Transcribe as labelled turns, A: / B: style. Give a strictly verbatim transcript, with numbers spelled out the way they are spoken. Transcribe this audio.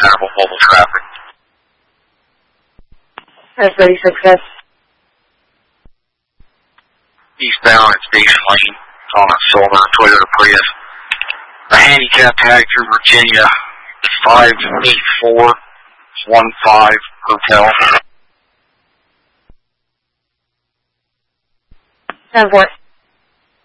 A: undesirable mobile traffic.
B: That's thirty-six, guys.
A: Eastbound at Station Lane on a silver Toyota Prius. The handicap tag through Virginia is five eight four one five Hotel.
B: ten four.